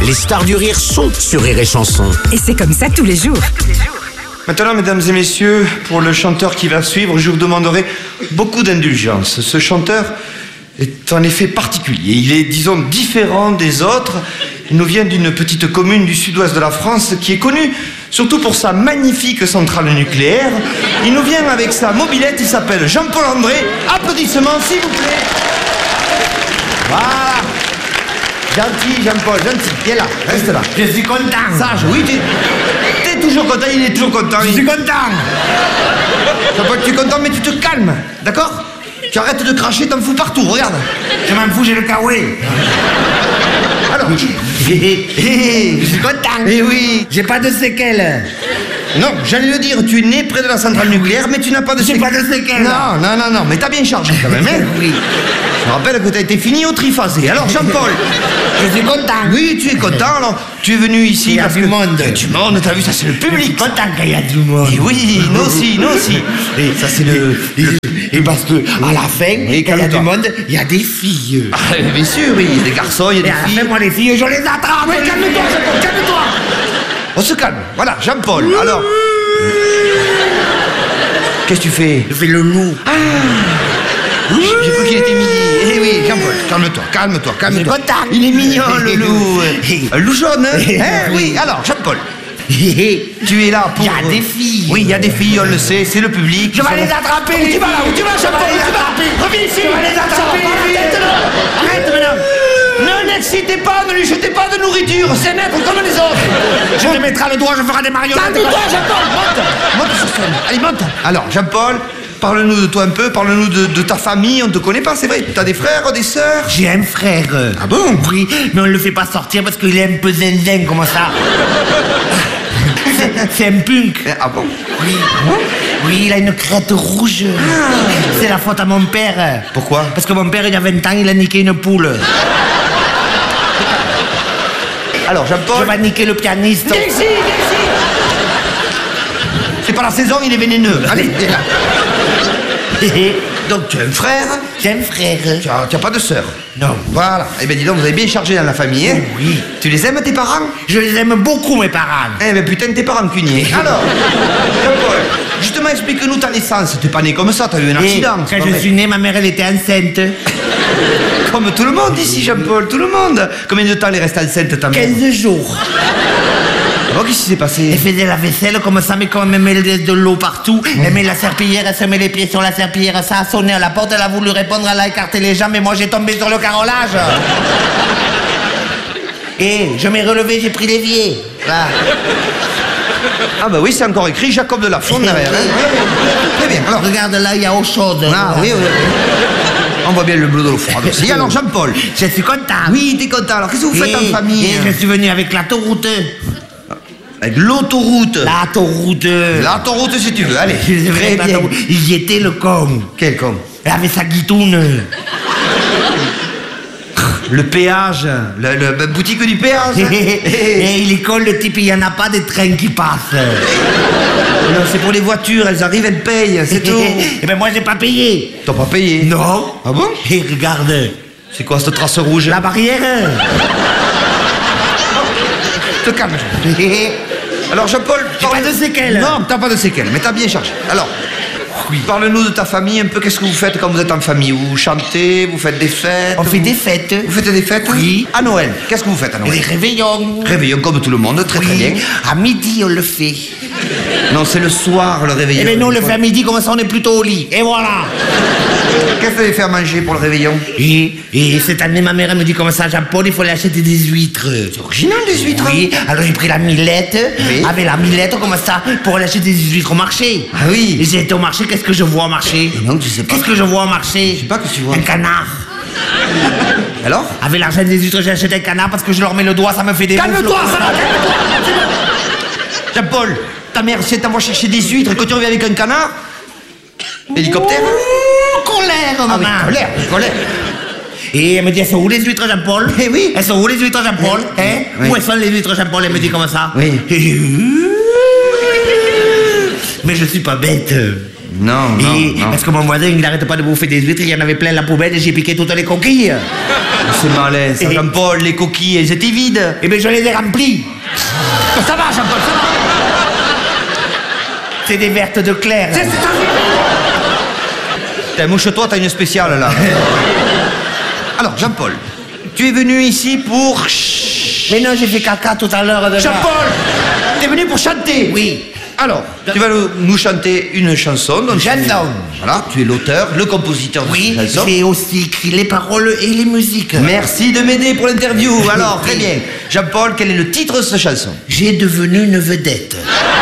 Les stars du rire sont sur Rire et Chanson. Et c'est comme ça tous les jours. Maintenant, mesdames et messieurs, pour le chanteur qui va suivre, je vous demanderai beaucoup d'indulgence. Ce chanteur est en effet particulier. Il est, disons, différent des autres. Il nous vient d'une petite commune du sud-ouest de la France qui est connue surtout pour sa magnifique centrale nucléaire. Il nous vient avec sa mobilette, il s'appelle Jean-Paul André. Applaudissements, s'il vous plaît. Voilà. Gentil, Jean-Paul, gentil. Viens là, reste là. Je suis content. Sage, oui, t'es toujours content, il est toujours content. Je suis content. Jean-Paul, tu es content, mais tu te calmes, d'accord? Tu arrêtes de cracher, t'en fous partout, regarde. Je m'en fous, j'ai le kawaii. Alors, Je suis content. eh oui. J'ai pas de séquelles. Non, j'allais le dire, tu es né près de la centrale nucléaire, mais tu n'as pas de J'ai séquelles. pas de séquelles. Non, mais t'as bien chargé quand même, hein? Oui. Je me rappelle que t'as été fini au triphasé. Alors, Jean-Paul. Je suis content. Oui, tu es content, alors tu es venu ici Il y a parce du que... monde. Du monde, t'as vu, ça c'est le Je suis public. content qu'il y a du monde. Et oui, nous aussi. Et ça c'est le... Et parce que à la fin, Oui, quand il y a du calme-toi. monde, il y a des filles. Ah, bien sûr, oui, il y a des garçons, il y a Et à la des fin, filles. moi, les filles, je les attrape. Mais calme-toi, Jean-Paul, calme-toi. On se calme. Voilà, Jean-Paul, alors... Qu'est-ce que tu fais? Je fais le loup. J'ai cru qu'il était midi. Eh oui, Jean-Paul, calme-toi. Je suis content. Il est mignon, le loup. Un loup jaune, hein? Oui, alors, Jean-Paul, tu es là pour... Il y a des filles. Oui, il y a des filles, on le sait, c'est le public. Je vais les attraper. Où tu vas là? Où tu vas, Jean-Paul? Je vais les attraper. Reviens ici. Je vais les attraper. Arrête, madame. Ne l'excitez pas, ne lui jetez pas de nourriture. C'est un être comme les autres. Je te mettrai le doigt, je ferai des marionnettes. Calme-toi, Jean-Paul, monte sur scène. Allez, monte. Alors, Jean-Paul, parle-nous de toi un peu, parle-nous de ta famille. On te connaît pas, c'est vrai. T'as des frères, des sœurs? J'ai un frère. Ah bon? Oui, mais on le fait pas sortir parce qu'il est un peu zinzin, comme ça. C'est un punk. Ah bon? Oui. Oui, il a une crête rouge. C'est la faute à mon père. Pourquoi? Parce que mon père, il y a 20 ans, il a niqué une poule. Alors, Je Jean-Paul... vais niquer le pianiste. Viens ici. C'est pas la saison, il est vénéneux. Allez, viens là. Donc, tu as un frère, J'ai un frère. tu as pas de sœur. Non. Voilà. Eh bien, dis donc, vous avez bien chargé dans la famille, hein? Oui. Tu les aimes, tes parents? Je les aime beaucoup, mes parents. Eh ben, putain, tes parents cuniers. Alors, Jean-Paul, justement, explique-nous ta naissance. T'es pas né comme ça, t'as eu un Et accident. c'est quand pas je vrai. suis né, ma mère, elle était enceinte. Comme tout le monde ici, Jean-Paul, tout le monde. Combien de temps elle est restée enceinte, ta mère? 15 jours. Oh, qu'est-ce qui s'est Elle passé? faisait la vaisselle comme ça, mais comme elle met de l'eau partout, elle met la serpillière, elle se met les pieds sur la serpillière, ça a sonné à la porte, elle a voulu répondre, elle a écarté les jambes, et moi j'ai tombé sur le carrelage. Et je m'ai relevé, j'ai pris l'évier. Voilà. Ah bah oui, c'est encore écrit Jacob de la Fonde derrière. Hein? Très bien, alors... Regarde là, il y a eau chaude. Ah oui. On voit bien le bleu de l'eau froide aussi. Alors, Jean-Paul. Je suis content. Oui, t'es content. Alors, qu'est-ce que vous faites en famille? Et je suis venu avec l'autoroute. Avec l'autoroute. L'autoroute. L'autoroute, si tu veux. Allez, C'est vrai, très bien. l'autoroute. Il y était le con. Quel con? Elle avait sa guitoune. Le péage. La boutique du péage. Et il est con, le type, il n'y en a pas des trains qui passent. Non, c'est pour les voitures. Elles arrivent, elles payent. C'est tout. Et ben moi, j'ai pas payé. T'as pas payé? Non. Ah bon? Et regarde, C'est quoi cette trace rouge? la barrière. Te calme. Alors, Jean-Paul... J'ai pas de séquelles. Non, t'as pas de séquelles, mais t'as bien chargé. Alors, parle-nous de ta famille un peu. Qu'est-ce que vous faites quand vous êtes en famille? Vous chantez, vous faites des fêtes? On fait des fêtes. Vous faites des fêtes? Oui. À Noël, qu'est-ce que vous faites à Les Noël? réveillons. Réveillon comme tout le monde, très très bien. Oui. À midi, on le fait. Non, c'est le soir le réveillon. Eh ben nous, on le fait à midi, comme ça, on est plutôt au lit. Et voilà. Qu'est-ce que vous avez fait à manger pour le réveillon? Et cette année, ma mère, elle me dit comme ça, Jean-Paul, il faut lui acheter des huîtres. C'est original, des huîtres. Oui, alors j'ai pris la millette, Oui. avec la millette comme ça, pour aller acheter des huîtres au marché. Ah oui. Et j'ai été au marché, qu'est-ce que je vois au marché? Non, tu sais pas. Qu'est-ce que je vois au marché? Je sais pas que tu vois. Un canard. Alors? Avec l'argent des huîtres, j'ai acheté un canard parce que je leur mets le doigt, ça me fait des... Calme-toi, moufles. ça va, calme-toi. Jean-Paul, ta mère, si elle t'envoie chercher des huîtres et que tu reviens avec un canard? Hélicoptère? Ouh, colère, Ah oui, maman. colère. Et elle me dit, elles sont où les huîtres, Jean-Paul? Eh oui. Elles sont où les huîtres, Jean-Paul? Oui. Hein? Oui. Où elles sont les huîtres, Jean-Paul? Elle me dit comme ça. Oui. Mais je suis pas bête. Non, non. Parce que mon voisin, il n'arrête pas de bouffer des huîtres, il y en avait plein la poubelle et j'ai piqué toutes les coquilles. C'est malin, ça. Et- Jean-Paul, les coquilles, elles étaient vides. Eh bien, je les ai remplies. Ça va, Jean-Paul, ça va. C'est des vertes de Claire. Putain, mouche-toi, t'as une spéciale, là. Alors, Jean-Paul, tu es venu ici pour... Mais non, j'ai fait caca tout à l'heure déjà. Jean-Paul, t'es venu pour chanter. Oui. Alors, tu vas nous chanter une chanson. Donc Chanson. Voilà, tu es l'auteur, le compositeur de Oui, cette chanson. j'ai aussi écrit les paroles et les musiques. Merci de m'aider pour l'interview. Alors, très bien. Jean-Paul, quel est le titre de cette chanson? J'ai devenu une vedette.